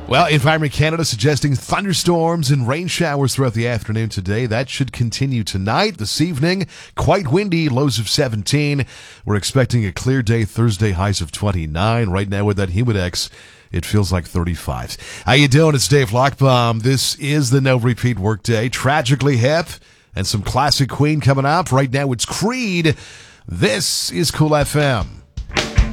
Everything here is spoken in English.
Well, Environment Canada suggesting thunderstorms and rain showers throughout the afternoon today. That should continue tonight. This evening, quite windy, lows of 17. We're expecting a clear day Thursday, highs of 29. Right now with that Humidex, it feels like 35. How you doing? It's Dave Lockbaum. This is the No Repeat Workday. Tragically hip and some classic Queen coming up. Right now it's Creed. This is Cool FM.